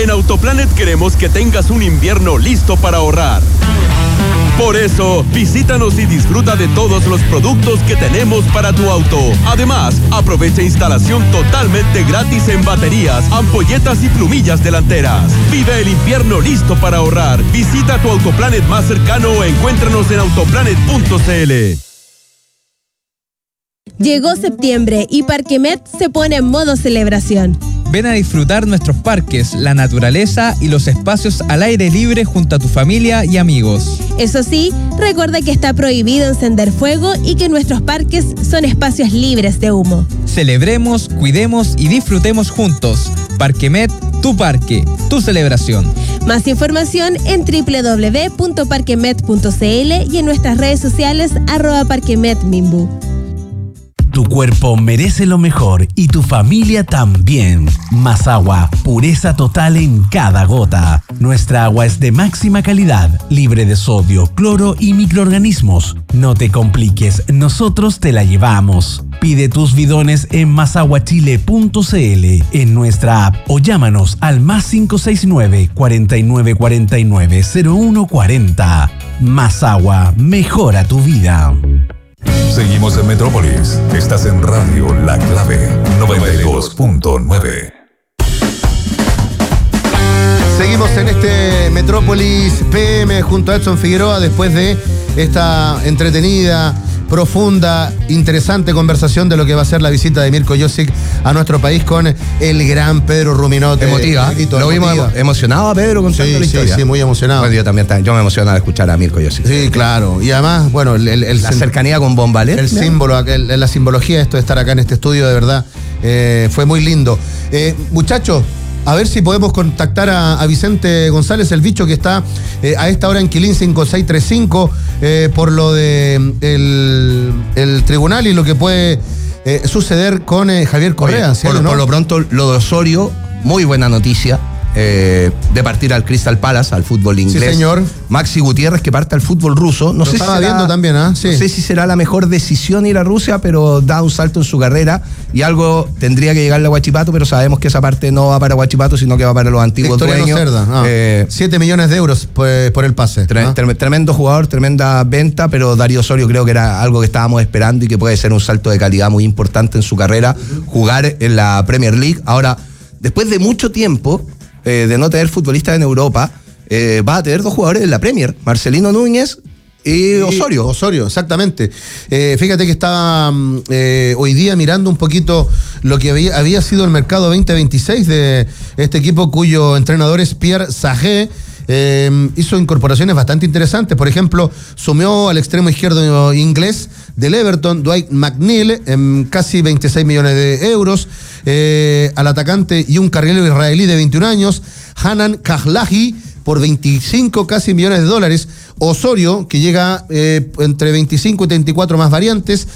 En Autoplanet queremos que tengas un invierno listo para ahorrar. Por eso, visítanos y disfruta de todos los productos que tenemos para tu auto. Además, aprovecha instalación totalmente gratis en baterías, ampolletas y plumillas delanteras. Vive el invierno listo para ahorrar. Visita tu Autoplanet más cercano o encuéntranos en autoplanet.cl. Llegó septiembre y Parquemet se pone en modo celebración. Ven a disfrutar nuestros parques, la naturaleza y los espacios al aire libre junto a tu familia y amigos. Eso sí, recuerda que está prohibido encender fuego y que nuestros parques son espacios libres de humo. Celebremos, cuidemos y disfrutemos juntos. Parquemet, tu parque, tu celebración. Más información en www.parquemet.cl y en nuestras redes sociales @parquemetminbu. Tu cuerpo merece lo mejor y tu familia también. Más agua, pureza total en cada gota. Nuestra agua es de máxima calidad, libre de sodio, cloro y microorganismos. No te compliques, nosotros te la llevamos. Pide tus bidones en masaguachile.cl, en nuestra app o llámanos al +569 4949 0140. Más agua, mejora tu vida. Seguimos en Metrópolis. Estás en Radio La Clave 92.9. Seguimos en este Metrópolis PM junto a Edson Figueroa después de esta entretenida, profunda, interesante conversación de lo que va a ser la visita de Mirko Josic a nuestro país con el gran Pedro Ruminote. Emotiva. Lo vimos emocionado a Pedro contando la historia. Sí, muy emocionado. Bueno, yo me emocionaba de escuchar a Mirko Josic. Sí, claro. Y además, bueno, la cercanía con Bombalet. El símbolo, la simbología de esto de estar acá en este estudio, de verdad, fue muy lindo. Muchachos, a ver si podemos contactar a Vicente González, el bicho que está a esta hora en Quilín 5635 por lo de el tribunal y lo que puede suceder con Javier Correa. Oye, por lo pronto, lo de Osorio, muy buena noticia. De partir al Crystal Palace, al fútbol inglés. Sí, señor. Maxi Gutiérrez, que parte al fútbol ruso. No sé si estaba viendo también, sí. No sé si será la mejor decisión ir a Rusia, pero da un salto en su carrera y algo tendría que llegarle a Huachipato, pero sabemos que esa parte no va para Huachipato, sino que va para los antiguos dueños. Cerda. 7 millones de euros por el pase. Tremendo jugador, tremenda venta, pero Darío Osorio creo que era algo que estábamos esperando y que puede ser un salto de calidad muy importante en su carrera, jugar en la Premier League. Ahora, después de mucho tiempo de no tener futbolistas en Europa, va a tener 2 jugadores en la Premier, Marcelino Núñez y Osorio. Osorio, exactamente. Fíjate que estaba hoy día mirando un poquito lo que había sido el mercado 2026 de este equipo cuyo entrenador es Pierre Saget. Hizo incorporaciones bastante interesantes. Por ejemplo, sumió al extremo izquierdo inglés del Everton, Dwight McNeil, en casi 26 millones de euros. Al atacante y un carrilero israelí de 21 años, Hanan Kahlahi, por 25 casi millones de dólares. Osorio, que llega entre 25 y 34 más variantes,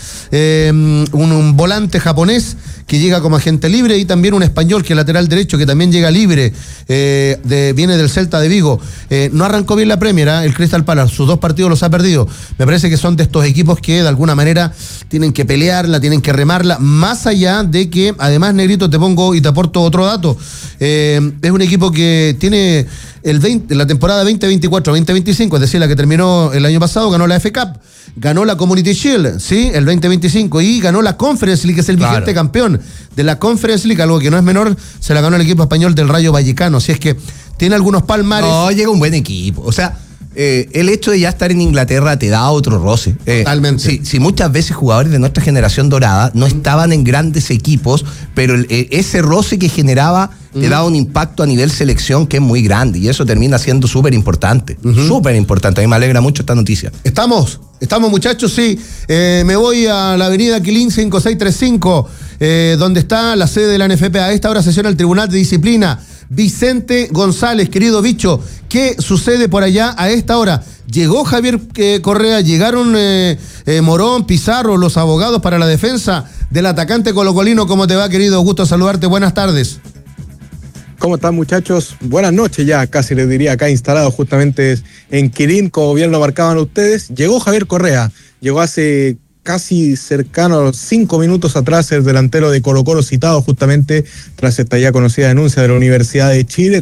un volante japonés que llega como agente libre y también un español que es lateral derecho que también llega libre, viene del Celta de Vigo. No arrancó bien la Premier, el Crystal Palace, sus 2 partidos los ha perdido. Me parece que son de estos equipos que de alguna manera tienen que pelearla, tienen que remarla, más allá de que, además, Negrito, te pongo y te aporto otro dato. Es un equipo que tiene la temporada 2024-2025, es decir, la que terminó el año pasado, ganó la FA Cup, ganó la Community Shield, ¿sí? El 2025, y ganó la Conference League, que es el vigente campeón de la Conference League, algo que no es menor, se la ganó el equipo español del Rayo Vallecano, así es que tiene algunos palmares. No, llega un buen equipo, o sea, el hecho de ya estar en Inglaterra te da otro roce. Totalmente. Si muchas veces jugadores de nuestra generación dorada no estaban en grandes equipos, pero ese roce que generaba te da un impacto a nivel selección que es muy grande y eso termina siendo súper importante. Súper importante. A mí me alegra mucho esta noticia. Estamos muchachos, sí. Me voy a la avenida Quilín 5635, donde está la sede de la NFP. A esta hora sesiona el Tribunal de Disciplina. Vicente González, querido bicho, ¿qué sucede por allá a esta hora? Llegó Javier Correa, llegaron Morón, Pizarro, los abogados para la defensa del atacante colocolino. ¿Cómo te va, querido? Gusto saludarte, buenas tardes. ¿Cómo están, muchachos? Buenas noches ya, casi les diría, acá instalado justamente en Quilín, como bien lo marcaban ustedes. Llegó Javier Correa, llegó hace casi cercano a los 5 minutos atrás, el delantero de Colo-Colo citado justamente tras esta ya conocida denuncia de la Universidad de Chile.